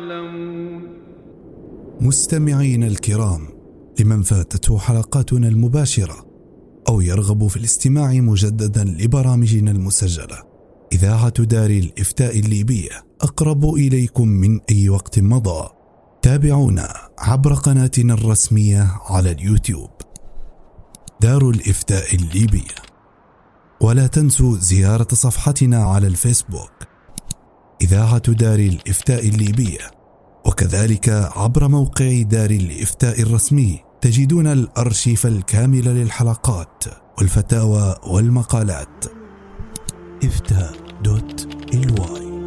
يعلمون. مستمعين الكرام، لمن فاتته حلقاتنا المباشرة أو يرغب في الاستماع مجددا لبرامجنا المسجلة، إذاعة دار الإفتاء الليبية أقرب إليكم من أي وقت مضى. تابعونا عبر قناتنا الرسمية على اليوتيوب دار الإفتاء الليبية، ولا تنسوا زيارة صفحتنا على الفيسبوك إذاعة دار الإفتاء الليبية، وكذلك عبر موقع دار الإفتاء الرسمي تجدون الأرشيف الكامل للحلقات والفتاوى والمقالات. إفتاء.ly